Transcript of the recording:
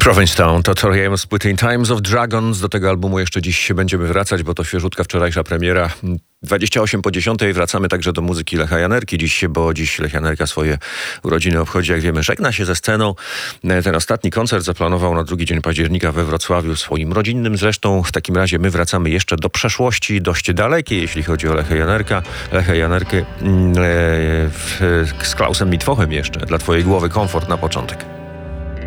Provincetown to Torium z płyty In Times of Dragons. Do tego albumu jeszcze dziś będziemy wracać, bo to świeżutka wczorajsza premiera. 8:28 wracamy także do muzyki Lecha Janerki dziś, bo dziś Lech Janerka swoje urodziny obchodzi, jak wiemy, żegna się ze sceną. Ten ostatni koncert zaplanował na 2 dzień października we Wrocławiu, swoim rodzinnym zresztą. W takim razie my wracamy jeszcze do przeszłości, dość dalekiej, jeśli chodzi o Lecha Janerka. Lecha Janerkę z Klausem Mitwochem jeszcze. Dla twojej głowy komfort na początek.